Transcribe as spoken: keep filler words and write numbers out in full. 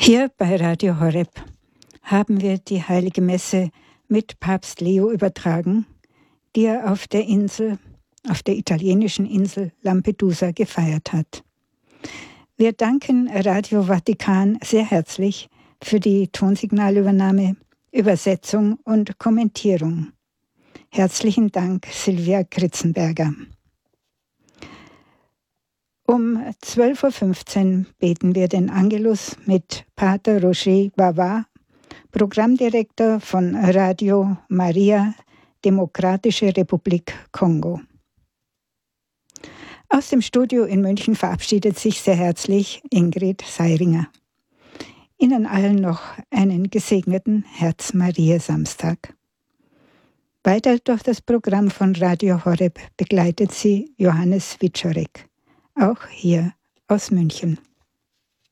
Hier bei Radio Horeb haben wir die Heilige Messe mit Papst Leo übertragen, die er auf der Insel, auf der italienischen Insel Lampedusa gefeiert hat. Wir danken Radio Vatikan sehr herzlich für die Tonsignalübernahme, Übersetzung und Kommentierung. Herzlichen Dank, Silvia Kritzenberger. Um zwölf Uhr fünfzehn beten wir den Angelus mit Pater Roger Bava, Programmdirektor von Radio Maria, Demokratische Republik Kongo. Aus dem Studio in München verabschiedet sich sehr herzlich Ingrid Seiringer. Ihnen allen noch einen gesegneten Herz-Maria-Samstag. Weiter durch das Programm von Radio Horeb begleitet sie Johannes Wiczorek, auch hier aus München.